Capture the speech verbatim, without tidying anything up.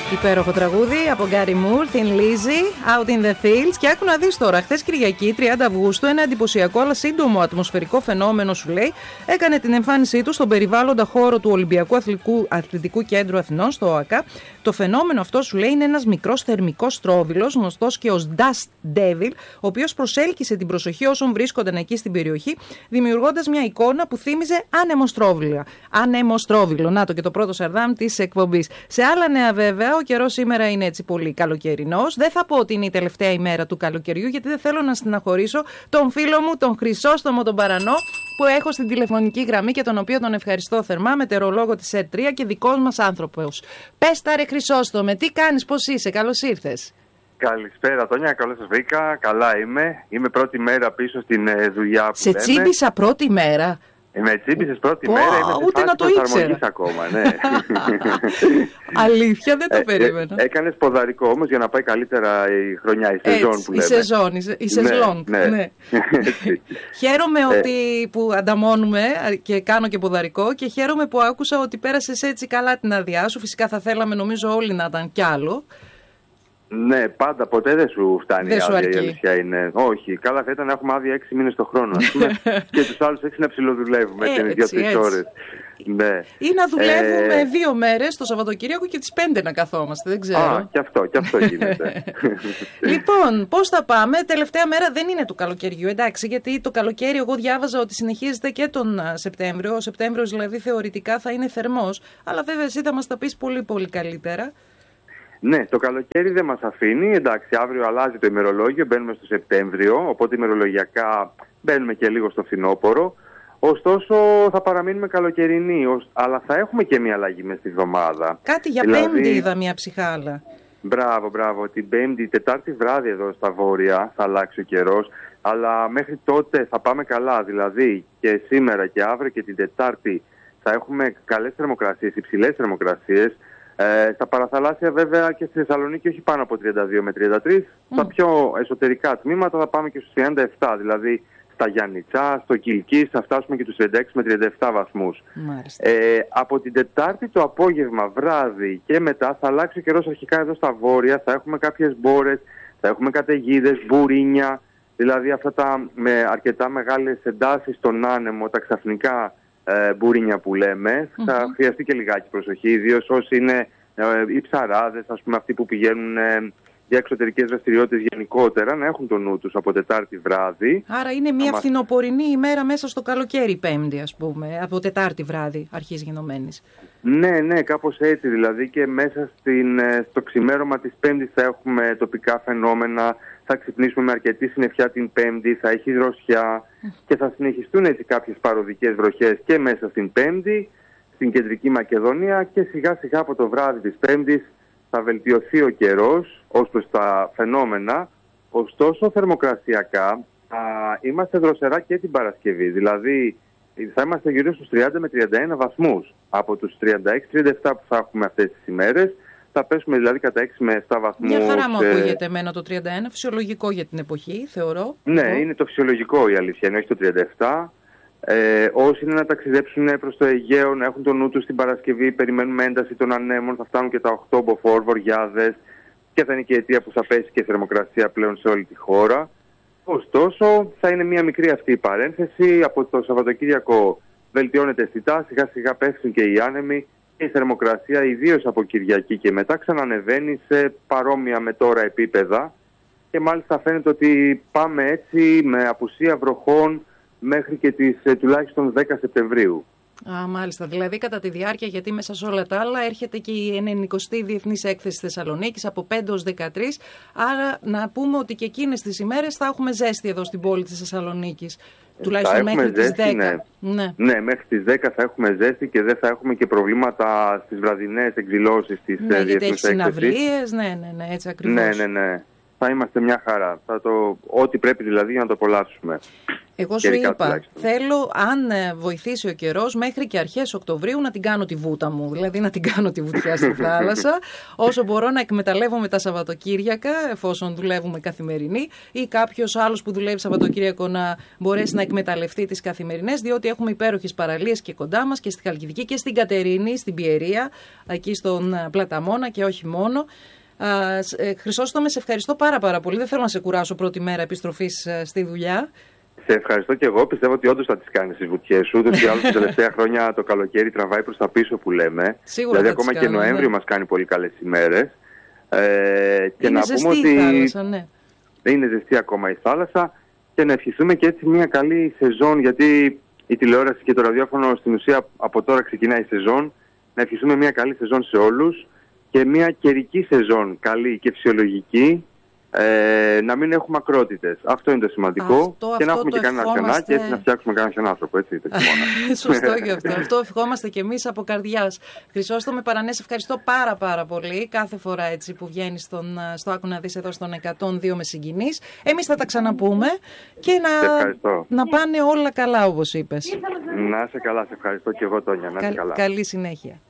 Υπέροχο τραγούδι από Gary Moore, Thin Lizzy, Out in the Fields. Και άκου να δεις τώρα, χθες Κυριακή, τριάντα Αυγούστου, ένα εντυπωσιακό αλλά σύντομο ατμοσφαιρικό φαινόμενο, σου λέει, έκανε την εμφάνισή του στον περιβάλλοντα χώρο του Ολυμπιακού Αθλητικού, Αθλητικού Κέντρου Αθηνών, στο ΟΑΚΑ. Το φαινόμενο αυτό, σου λέει, είναι ένας μικρός θερμικός στρόβιλος, γνωστός και ως Dust Devil, ο οποίος προσέλκυσε την προσοχή όσων βρίσκονταν εκεί στην περιοχή, δημιουργώντας μια εικόνα που θύμιζε ανεμοστρόβιλο. Ανεμοστρόβιλο, να το και το πρώτο σαρδάμ της εκπομπής. Σε άλλα νέα, βέβαια, ο καιρός σήμερα είναι έτσι πολύ καλοκαιρινός. Δεν θα πω ότι είναι η τελευταία ημέρα του καλοκαιριού, γιατί δεν θέλω να στεναχωρήσω τον φίλο μου, τον Χρυσόστομο τον Παρανό, που έχω στην τηλεφωνική γραμμή και τον οποίο τον ευχαριστώ θερμά, μετεωρολόγο της ΕΡΤ τρία και δικός μας άνθρωπος. Πες τα ρε Χρυσόστομε, τι κάνεις, πώς είσαι, καλώς ήρθες. Καλησπέρα Τόνια, καλώς σας βρήκα, καλά είμαι. Είμαι πρώτη μέρα πίσω στην ε, δουλειά που Σε λέμε. τσίμπησα πρώτη μέρα. Με τσίμπησες πρώτη Πω, μέρα, είμαι σε ούτε φάση να το προσαρμογής ακόμα, ναι. Αλήθεια, δεν το ε, περίμενα. Ε, έκανες ποδαρικό όμως για να πάει καλύτερα η χρονιά, η σεζόν Έτσι, που η λέμε. σεζόν, η, η σεζόν, ναι, ναι. ναι. Χαίρομαι Ε. ότι που ανταμώνουμε και κάνω και ποδαρικό και χαίρομαι που άκουσα ότι πέρασες έτσι καλά την άδειά σου. Φυσικά θα θέλαμε νομίζω όλοι να ήταν κι άλλο. Ναι, πάντα, ποτέ δεν σου φτάνει Δεν η σου άδεια, η αρκεί. αλήθεια είναι. Όχι, καλά θα ήταν να έχουμε άδεια έξι μήνες το χρόνο, ας πούμε, και τους άλλους έξι να ψιλοδουλεύουμε Έτσι, τις δύο-τρεις έτσι. ώρες. Ναι. Ή να δουλεύουμε Ε, δύο μέρες το Σαββατοκύριακο και τις πέντε να καθόμαστε, δεν ξέρω. Α, κι αυτό, κι αυτό γίνεται. Λοιπόν, πώς θα πάμε, τελευταία μέρα δεν είναι του καλοκαιριού, εντάξει, γιατί το καλοκαίρι εγώ διάβαζα ότι συνεχίζεται και τον α, Σεπτέμβριο, ο Σεπτέμβριος δηλαδή θεωρητικά θα είναι θερμός, αλλά βέβαια εσύ θα μας τα πεις πολύ πολύ καλύτερα. Ναι, το καλοκαίρι δεν μας αφήνει. Εντάξει, αύριο αλλάζει το ημερολόγιο, μπαίνουμε στο Σεπτέμβριο, οπότε ημερολογιακά μπαίνουμε και λίγο στο φθινόπωρο. Ωστόσο θα παραμείνουμε καλοκαιρινοί, ως- αλλά θα έχουμε και μια αλλαγή μες στη εβδομάδα. Κάτι για Δηλαδή- Πέμπτη είδα μια ψυχάλα. Μπράβο, μπράβο. Την Πέμπτη, Τετάρτη βράδυ εδώ στα βόρεια θα αλλάξει ο καιρός, αλλά μέχρι τότε θα πάμε καλά. Δηλαδή και σήμερα και αύριο και την Τετάρτη θα έχουμε καλές θερμοκρασίες, υψηλές θερμοκρασίες. Ε, στα παραθαλάσσια βέβαια και στη Θεσσαλονίκη όχι πάνω από τριάντα δύο με τριάντα τρία. Mm. Στα πιο εσωτερικά τμήματα θα πάμε και στους τριάντα επτά, δηλαδή στα Γιάννητσά, στο Κιλκής θα φτάσουμε και τους τριάντα έξι με τριάντα επτά βαθμούς. Μάλιστα. Ε, από την Τετάρτη το απόγευμα, βράδυ και μετά θα αλλάξει ο καιρός αρχικά εδώ στα βόρεια. Θα έχουμε κάποιες μπόρες, θα έχουμε καταιγίδες, μπουρίνια, δηλαδή αυτά τα με αρκετά μεγάλες εντάσεις στον άνεμο, τα ξαφνικά ε, μπουρίνια που λέμε. Mm-hmm. Θα χρειαστεί και λιγάκι προσοχή, ιδίως όσοι είναι ε, οι ψαράδες, ας πούμε αυτοί που πηγαίνουν ε, για εξωτερικές δραστηριότητες γενικότερα, να έχουν το νου τους από Τετάρτη βράδυ. Άρα είναι μια Άμα... φθινοπορεινή ημέρα μέσα στο καλοκαίρι Πέμπτη, ας πούμε, από Τετάρτη βράδυ αρχής γενομένης. Ναι, ναι, κάπως έτσι. Δηλαδή και μέσα στην, στο ξημέρωμα της Πέμπτης θα έχουμε τοπικά φαινόμενα, θα ξυπνήσουμε με αρκετή συννεφιά την Πέμπτη, θα έχει δροσιά και θα συνεχιστούν έτσι κάποιες παροδικές βροχές και μέσα στην Πέμπτη, στην Κεντρική Μακεδονία, και σιγά σιγά από το βράδυ της Πέμπτης θα βελτιωθεί ο καιρός ως προς τα φαινόμενα. Ωστόσο θερμοκρασιακά α, είμαστε δροσερά και την Παρασκευή, δηλαδή θα είμαστε γύρω στους τριάντα με τριάντα ένα βαθμούς. Από τους τριάντα έξι με τριάντα επτά που θα έχουμε αυτές τις ημέρες θα πέσουμε δηλαδή κατά έξι με επτά βαθμούς. Μια χαρά μου ε... ακούγεται εμένα το τριάντα ένα, φυσιολογικό για την εποχή, θεωρώ. Ναι, εγώ. είναι το φυσιολογικό η αλήθεια, είναι όχι το τριάντα επτά. Ε, όσοι είναι να ταξιδέψουν προς το Αιγαίο, να έχουν το νου τους την Παρασκευή, περιμένουμε ένταση των ανέμων, θα φτάνουν και τα οκτώ μποφόρ, βορειάδες, και θα είναι και η αιτία που θα πέσει και η θερμοκρασία πλέον σε όλη τη χώρα. Ωστόσο, θα είναι μια μικρή αυτή η παρένθεση. Από το Σαββατοκύριακο βελτιώνεται αισθητά, σιγά σιγά πέφτουν και οι άνεμοι και η θερμοκρασία, ιδίως από Κυριακή και μετά, ξανανεβαίνει σε παρόμοια με τώρα επίπεδα. Και μάλιστα φαίνεται ότι πάμε έτσι με απουσία βροχών μέχρι και τις ε, τουλάχιστον δέκα Σεπτεμβρίου. Α, μάλιστα. Δηλαδή κατά τη διάρκεια, γιατί μέσα σε όλα τα άλλα έρχεται και η ενενηκοστή Διεθνής Έκθεση Θεσσαλονίκης από πέντε ως δεκατρείς. Άρα να πούμε ότι και εκείνες τις ημέρες θα έχουμε ζέστη εδώ στην πόλη της Θεσσαλονίκης. Τουλάχιστον μέχρι τις ζέστη, δέκα. Ναι. Ναι. ναι, μέχρι τις δέκα θα έχουμε ζέστη και δεν θα έχουμε και προβλήματα στις βραδινές εκδηλώσεις της Ναι, ε, γιατί έχει Διεθνούς Έκθεσης. συναυλίες, ναι, ναι, ναι, έτσι ακριβώς. Ναι, ναι, ναι. θα είμαστε μια χαρά. Θα το, ό,τι πρέπει δηλαδή για να το απολαύσουμε. Εγώ σου είπα, τουλάχιστον. Θέλω, αν βοηθήσει ο καιρός, μέχρι και αρχές Οκτωβρίου να την κάνω τη βούτα μου. Δηλαδή να την κάνω τη βουτιά στη θάλασσα. Όσο μπορώ να εκμεταλλεύομαι τα Σαββατοκύριακα, εφόσον δουλεύουμε καθημερινή, ή κάποιος άλλος που δουλεύει Σαββατοκύριακο να μπορέσει να εκμεταλλευτεί τις καθημερινές, διότι έχουμε υπέροχες παραλίες και κοντά μας και στη Χαλκιδική και στην Κατερίνη, στην Πιερία, εκεί στον Πλαταμόνα και όχι μόνο. Uh, Χρυσόστομε, σε ευχαριστώ πάρα πάρα πολύ. Δεν θέλω να σε κουράσω πρώτη μέρα επιστροφής uh, στη δουλειά. Σε ευχαριστώ και εγώ. Πιστεύω ότι όντως θα τις κάνεις τις βουτιές σου. Ούτως ή άλλως τα τελευταία χρόνια το καλοκαίρι τραβάει προς τα πίσω που λέμε. Σίγουρα δηλαδή ακόμα και Νοέμβριο ναι. μας κάνει πολύ καλές ημέρες. Ε, και είναι να ζεστή πούμε ότι η θάλασσα, ναι. Είναι ζεστή ακόμα η θάλασσα και να ευχηθούμε και έτσι μια καλή σεζόν, γιατί η τηλεόραση και το ραδιόφωνο στην ουσία από τώρα ξεκινάει η σεζόν. Να ευχηθούμε μια καλή σεζόν σε όλους και μια καιρική σεζόν καλή και φυσιολογική. Ε, να μην έχουμε ακρότητες. Αυτό είναι το σημαντικό. Αυτό, και να αυτό έχουμε και κανένα χιονάκι και έτσι να φτιάξουμε κανένα άνθρωπο. Έτσι, το Σωστό και αυτό. Αυτό ευχόμαστε και εμείς από καρδιάς. Χρυσόστομε Παρανέ, ευχαριστώ πάρα πάρα πολύ. Κάθε φορά έτσι που βγαίνεις στον, στο Άκου να δεις εδώ στον εκατόν δύο με συγκινείς. Εμείς θα τα ξαναπούμε και να, να πάνε όλα καλά όπως είπες. Να είσαι καλά, σε ευχαριστώ και εγώ Τόνια. Να είσαι καλά. Καλή συνέχεια.